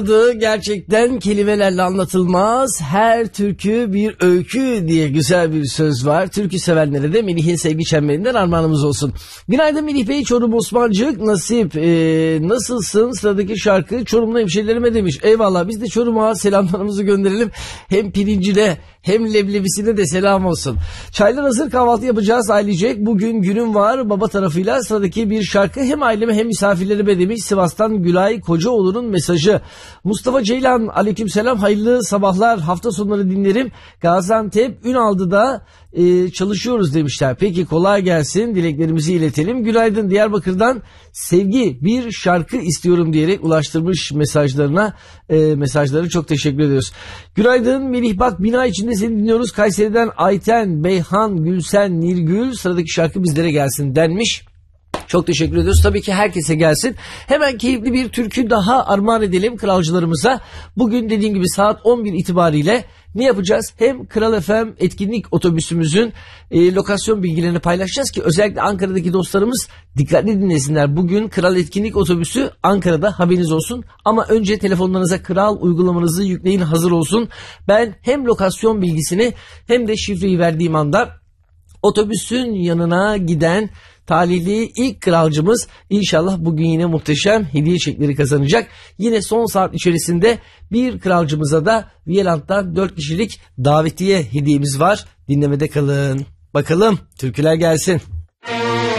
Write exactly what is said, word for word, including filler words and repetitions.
Gerçekten kelimelerle anlatılmaz, her türkü bir öykü diye güzel bir söz var. Türkü sevenlere de Melih'in sevgi çemberinden armağanımız olsun. Günaydın Melih Bey, Çorum Osmancık nasip. Ee, nasılsın? Sıradaki şarkı Çorumlu hemşerilerime demiş. Eyvallah, biz de Çorum'a selamlarımızı gönderelim. Hem pirincine hem leblebisine de selam olsun. Çaylar hazır, kahvaltı yapacağız ailecek. Bugün günüm var baba tarafıyla. Sıradaki bir şarkı hem aileme hem misafirlerime demiş. Sivas'tan Gülay Kocaoğlu'nun mesajı. Mustafa Ceylan, aleykümselam, hayırlı sabahlar, hafta sonları dinlerim. Gaziantep Ünaldı'da e, çalışıyoruz demişler. Peki, kolay gelsin, dileklerimizi iletelim. Günaydın Diyarbakır'dan sevgi bir şarkı istiyorum diyerek ulaştırmış mesajlarına e, mesajları çok teşekkür ediyoruz. Günaydın Melih, bak bina içinde seni dinliyoruz. Kayseri'den Ayten, Beyhan, Gülsen, Nilgül, sıradaki şarkı bizlere gelsin denmiş. Çok teşekkür ediyoruz. Tabii ki herkese gelsin. Hemen keyifli bir türkü daha armağan edelim kralcılarımıza. Bugün dediğim gibi saat on bir itibariyle ne yapacağız? Hem Kral F M etkinlik otobüsümüzün e, lokasyon bilgilerini paylaşacağız ki özellikle Ankara'daki dostlarımız dikkatli dinlesinler. Bugün Kral etkinlik otobüsü Ankara'da, haberiniz olsun. Ama önce telefonlarınıza Kral uygulamanızı yükleyin, hazır olsun. Ben hem lokasyon bilgisini hem de şifreyi verdiğim anda otobüsün yanına giden talihli ilk kralcımız inşallah bugün yine muhteşem hediye çekleri kazanacak. Yine son saat içerisinde bir kralcımıza da Viyeland'dan dört kişilik davetiye hediyemiz var. Dinlemede kalın. Bakalım türküler gelsin.